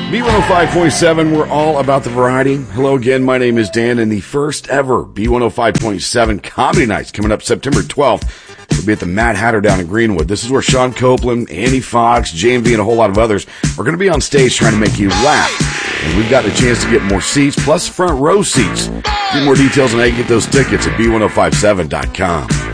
B105.7, we're all about the variety. Hello again, my name is Dan, and the first ever B105.7 Comedy Nights coming up September 12th. We'll be at the Mad Hatter down in Greenwood. This is where Sean Copeland, Annie Fox, JMV, and a whole lot of others are going to be on stage trying to make you laugh. And we've got a chance to get more seats, plus front row seats. Get more details on how you get those tickets at B1057.com.